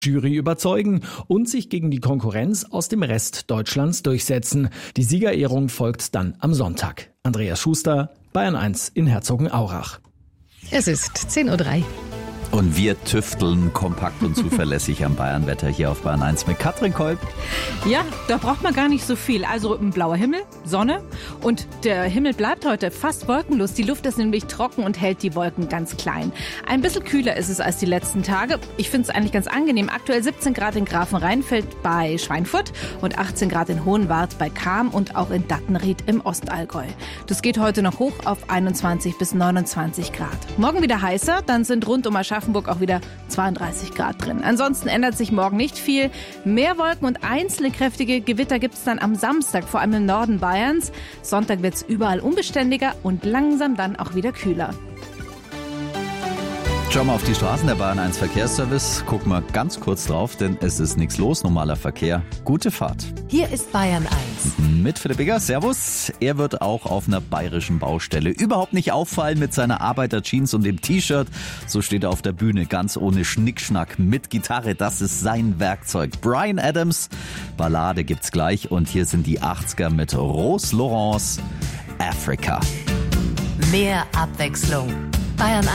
Jury überzeugen und sich gegen die Konkurrenz aus dem Rest Deutschlands durchsetzen. Die Siegerehrung folgt dann am Sonntag. Andreas Schuster, Bayern 1 in Herzogenaurach. Es ist 10:03 Uhr. Und wir tüfteln kompakt und zuverlässig am Bayernwetter hier auf Bayern 1 mit Katrin Kolb. Ja, da braucht man gar nicht so viel. Also ein blauer Himmel, Sonne und der Himmel bleibt heute fast wolkenlos. Die Luft ist nämlich trocken und hält die Wolken ganz klein. Ein bisschen kühler ist es als die letzten Tage. Ich finde es eigentlich ganz angenehm. Aktuell 17 Grad in Grafenrheinfeld bei Schweinfurt und 18 Grad in Hohenwart bei Cham und auch in Dattenried im Ostallgäu. Das geht heute noch hoch auf 21 bis 29 Grad. Morgen wieder heißer, dann sind rund um Aschaffenburg auch wieder 32 Grad drin. Ansonsten ändert sich morgen nicht viel. Mehr Wolken und einzelne kräftige Gewitter gibt es dann am Samstag, vor allem im Norden Bayerns. Sonntag wird es überall unbeständiger und langsam dann auch wieder kühler. Schauen wir auf die Straßen der Bayern 1 Verkehrsservice. Gucken wir ganz kurz drauf, denn es ist nichts los. Normaler Verkehr. Gute Fahrt. Hier ist Bayern 1. Mit Philipp Bigger. Servus. Er wird auch auf einer bayerischen Baustelle überhaupt nicht auffallen mit seiner Arbeiter-Jeans und dem T-Shirt. So steht er auf der Bühne, ganz ohne Schnickschnack, mit Gitarre. Das ist sein Werkzeug. Bryan Adams. Ballade gibt's gleich. Und hier sind die 80er mit Rose Laurence, Africa. Mehr Abwechslung. Bayern